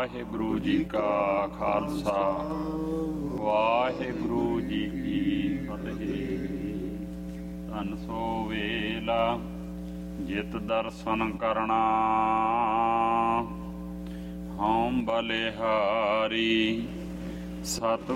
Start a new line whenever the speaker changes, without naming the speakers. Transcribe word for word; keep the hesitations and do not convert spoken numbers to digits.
ਵਾਹਿਗੁਰੂ ਜੀ ਕਾ ਖਾਲਸਾ ਵਾਹਿਗੁਰੂ ਜੀ ਕੀ ਫਤਿਹ। ਧੰਨ ਸੋ ਵੇਲਾ ਜਿਤ ਦਰਸ਼ਨ ਕਰਨਾ, ਹਉ ਬਲਿਹਾਰੀ ਸਤਿ